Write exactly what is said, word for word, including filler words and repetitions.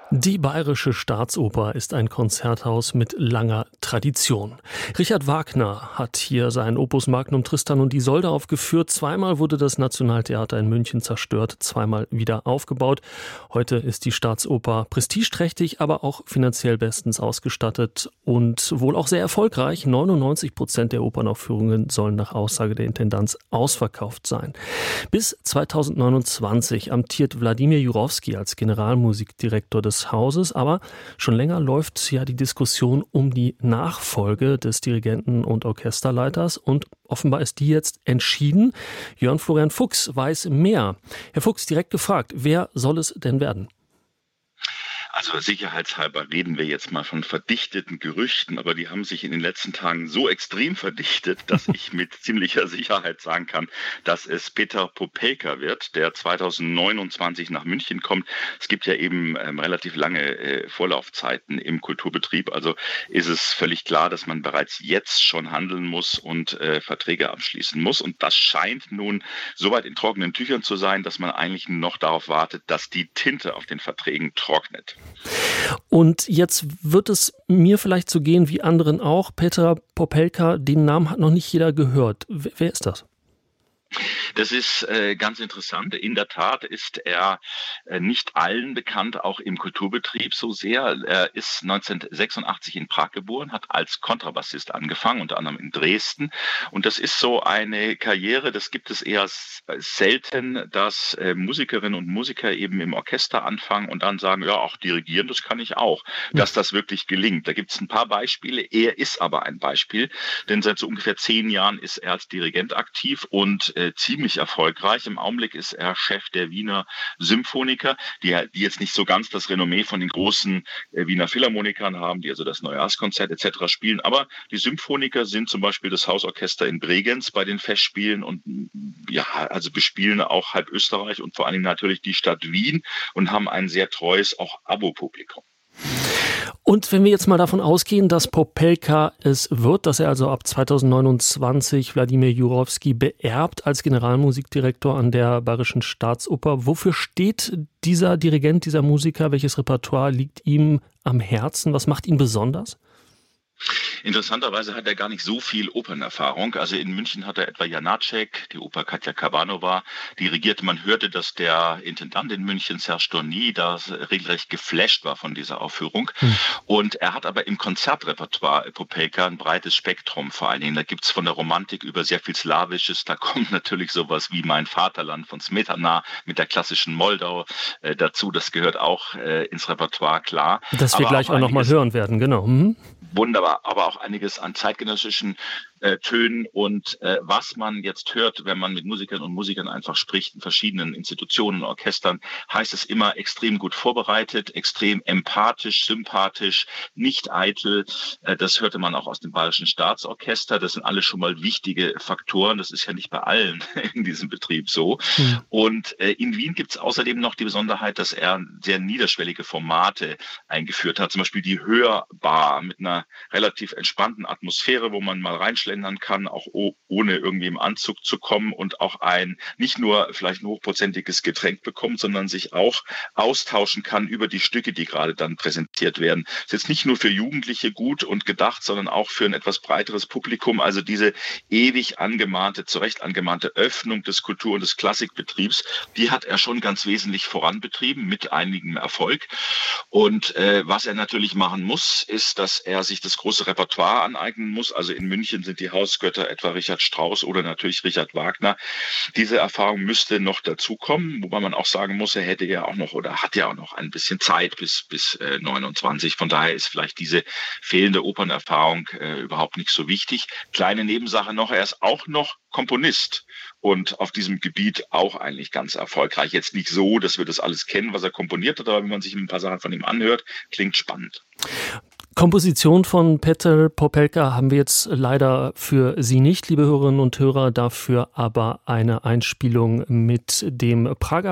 Die Bayerische Staatsoper ist ein Konzerthaus mit langer Tradition. Richard Wagner hat hier sein Opus Magnum Tristan und Isolde aufgeführt. Zweimal wurde das Nationaltheater in München zerstört, zweimal wieder aufgebaut. Heute ist die Staatsoper prestigeträchtig, aber auch finanziell bestens ausgestattet und wohl auch sehr erfolgreich. neunundneunzig Prozent der Opernaufführungen sollen nach Aussage der Intendanz ausverkauft sein. Bis zweitausendneunundzwanzig amtiert Wladimir Jurowski als Generalmusikdirektor des Hauses, aber schon länger läuft ja die Diskussion um die Nachfolge des Dirigenten und Orchesterleiters und offenbar ist die jetzt entschieden. Jörn Florian Fuchs weiß mehr. Herr Fuchs, direkt gefragt, wer soll es denn werden? Also sicherheitshalber reden wir jetzt mal von verdichteten Gerüchten, aber die haben sich in den letzten Tagen so extrem verdichtet, dass ich mit ziemlicher Sicherheit sagen kann, dass es Peter Popelka wird, der zweitausendneunundzwanzig nach München kommt. Es gibt ja eben ähm, relativ lange äh, Vorlaufzeiten im Kulturbetrieb, also ist es völlig klar, dass man bereits jetzt schon handeln muss und äh, Verträge abschließen muss. Und das scheint nun soweit in trockenen Tüchern zu sein, dass man eigentlich noch darauf wartet, dass die Tinte auf den Verträgen trocknet. Und jetzt wird es mir vielleicht so gehen wie anderen auch. Peter Popelka, den Namen hat noch nicht jeder gehört. Wer ist das? Das ist äh, ganz interessant. In der Tat ist er äh, nicht allen bekannt, auch im Kulturbetrieb so sehr. Er ist neunzehnhundertsechsundachtzig in Prag geboren, hat als Kontrabassist angefangen, unter anderem in Dresden. Und das ist so eine Karriere, das gibt es eher selten, dass äh, Musikerinnen und Musiker eben im Orchester anfangen und dann sagen, ja, auch dirigieren, das kann ich auch. Dass das wirklich gelingt. Da gibt es ein paar Beispiele. Er ist aber ein Beispiel, denn seit so ungefähr zehn Jahren ist er als Dirigent aktiv und äh, ziemlich erfolgreich. Im Augenblick ist er Chef der Wiener Symphoniker, die, die jetzt nicht so ganz das Renommee von den großen äh, Wiener Philharmonikern haben, die also das Neujahrskonzert et cetera spielen. Aber die Symphoniker sind zum Beispiel das Hausorchester in Bregenz bei den Festspielen und ja, also bespielen auch halb Österreich und vor allem natürlich die Stadt Wien und haben ein sehr treues auch Abo-Publikum. Und wenn wir jetzt mal davon ausgehen, dass Popelka es wird, dass er also ab zweitausendneunundzwanzig Wladimir Jurowski beerbt als Generalmusikdirektor an der Bayerischen Staatsoper, wofür steht dieser Dirigent, dieser Musiker? Welches Repertoire liegt ihm am Herzen? Was macht ihn besonders? Interessanterweise hat er gar nicht so viel Opernerfahrung. Also in München hat er etwa Janáček, die Oper Katja Kabanova dirigiert. Man hörte, dass der Intendant in München, Serge Dorny, da regelrecht geflasht war von dieser Aufführung. Hm. Und er hat aber im Konzertrepertoire Popelka ein breites Spektrum vor allen Dingen. Da gibt's von der Romantik über sehr viel Slawisches. Da kommt natürlich sowas wie Mein Vaterland von Smetana mit der klassischen Moldau äh, dazu. Das gehört auch äh, ins Repertoire, klar. Das wir aber gleich auch, auch nochmal hören werden, genau. Mhm. Wunderbar, aber auch einiges an zeitgenössischen äh, Tönen und äh, was man jetzt hört, wenn man mit Musikern und Musikern einfach spricht in verschiedenen Institutionen, Orchestern, heißt es immer extrem gut vorbereitet, extrem empathisch, sympathisch, nicht eitel. Äh, das hörte man auch aus dem Bayerischen Staatsorchester. Das sind alles schon mal wichtige Faktoren. Das ist ja nicht bei allen in diesem Betrieb so. Mhm. Und äh, in Wien gibt es außerdem noch die Besonderheit, dass er sehr niederschwellige Formate eingeführt hat. Zum Beispiel die Hörbar mit einer relativ entspannten Atmosphäre, wo man mal reinschlendern kann, auch ohne irgendwie im Anzug zu kommen und auch ein, nicht nur vielleicht ein hochprozentiges Getränk bekommt, sondern sich auch austauschen kann über die Stücke, die gerade dann präsentiert werden. Das ist jetzt nicht nur für Jugendliche gut und gedacht, sondern auch für ein etwas breiteres Publikum. Also diese ewig angemahnte, zu Recht angemahnte Öffnung des Kultur- und des Klassikbetriebs, die hat er schon ganz wesentlich voranbetrieben, mit einigem Erfolg. Und äh, was er natürlich machen muss, ist, dass er sich das große Repertoire aneignen muss. Also in München sind die Hausgötter etwa Richard Strauss oder natürlich Richard Wagner. Diese Erfahrung müsste noch dazukommen, wobei man auch sagen muss, er hätte ja auch noch oder hat ja auch noch ein bisschen Zeit bis bis äh, neunundzwanzig. Von daher ist vielleicht diese fehlende Opernerfahrung äh, überhaupt nicht so wichtig. Kleine Nebensache noch, er ist auch noch Komponist und auf diesem Gebiet auch eigentlich ganz erfolgreich. Jetzt nicht so, dass wir das alles kennen, was er komponiert hat, aber wenn man sich ein paar Sachen von ihm anhört, klingt spannend. Komposition von Peter Popelka haben wir jetzt leider für Sie nicht, liebe Hörerinnen und Hörer, dafür aber eine Einspielung mit dem Prager